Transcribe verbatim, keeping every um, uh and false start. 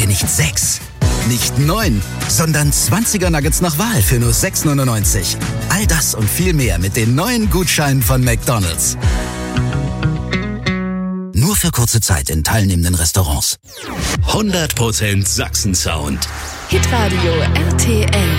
dir nicht sechs, nicht neun, sondern zwanziger Nuggets nach Wahl für nur sechs neunundneunzig. All das und viel mehr mit den neuen Gutscheinen von McDonald's. Nur für kurze Zeit in teilnehmenden Restaurants. hundert Prozent Sachsen-Sound. Hitradio R T L.